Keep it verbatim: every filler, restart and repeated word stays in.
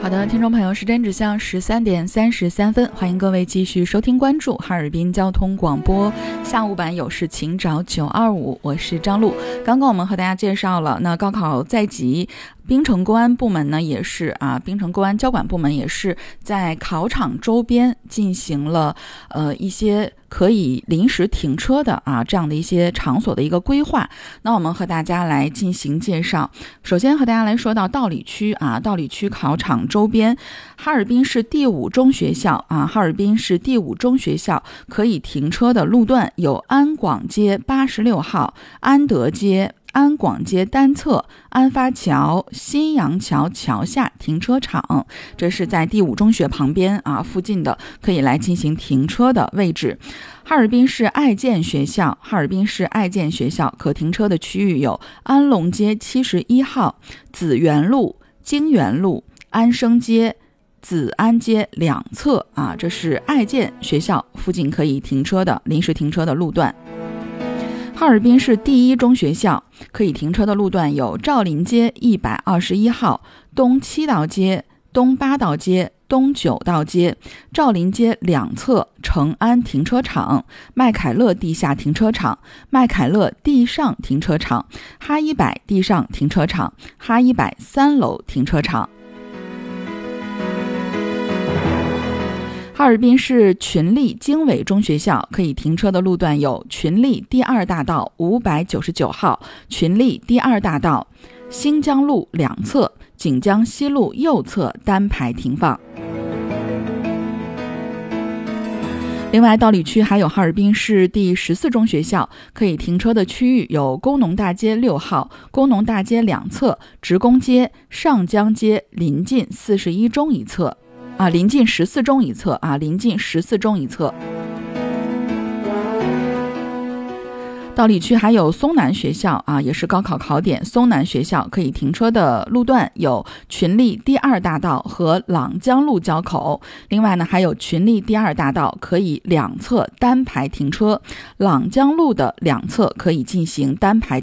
好的，听众朋友，时间指向十三点三十三分，欢迎各位继续收听关注哈尔滨交通广播下午版有事请找九二五，我是张璐。刚刚我们和大家介绍了，那高考在即，滨城公安部门呢也是啊，滨城公安交管部门也是在考场周边进行了呃一些可以临时停车的啊这样的一些场所的一个规划。那我们和大家来进行介绍。首先和大家来说到道里区啊，道里区考场周边，哈尔滨市第五中学校啊，哈尔滨市第五中学校可以停车的路段有安广街八十六号、安德街、安广街单侧、安发桥、新阳桥桥下停车场，这是在第五中学旁边啊附近的可以来进行停车的位置。哈尔滨市爱建学校，哈尔滨市爱建学校可停车的区域有安龙街七十一号、紫园路、京园路、安生街、紫安街两侧啊，这是爱建学校附近可以停车的临时停车的路段。哈尔滨市第一中学校可以停车的路段有赵林街一百二十一号、东七道街、东八道街、东九道街、赵林街两侧成安停车场、麦凯乐地下停车场、麦凯乐地上停车场、哈一百地上停车场、哈一百三楼停车场。哈尔滨市群力经纬中学校可以停车的路段有群力第二大道五百九十九号、群力第二大道、新疆路两侧、锦江西路右侧单排停放。另外，道里区还有哈尔滨市第十四中学校可以停车的区域有工农大街六号、工农大街两侧、职工街、上江街临近四十一中一侧啊，临近十四中一侧啊，临近十四中一侧。道里区还有松南学校啊，也是高考考点。松南学校可以停车的路段有群力第二大道和朗江路交口。另外呢，还有群力第二大道可以两侧单排停车，朗江路的两侧可以进行单排